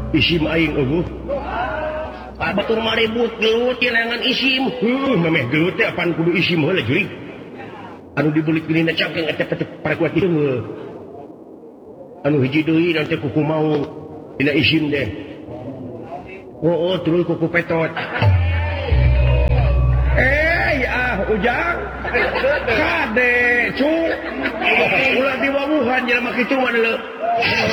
isim aing batur maribut gelut yangan isim memeh gelut teh apaan kudu isim heula jurig anu dibulik dina cangkeng eta para kuat ieu anu hiji deui nanti kuku mau dina isim deh terus kuku petot ujang kade cu ulah diwawuhan jelema kitu mah